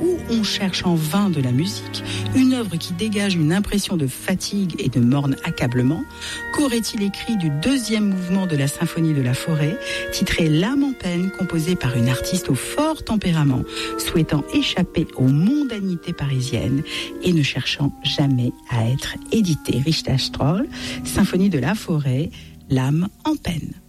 où on cherche en vain de la musique, une œuvre qui dégage une impression de fatigue et de morne accablement, qu'aurait-il écrit du deuxième mouvement de la symphonie de la forêt, titré L'âme en peine, composé par une artiste au fort tempérament, souhaitant échapper aux mondanités parisiennes et ne cherchant jamais à être édité. Richard Strauss, symphonie de la forêt, L'âme en peine.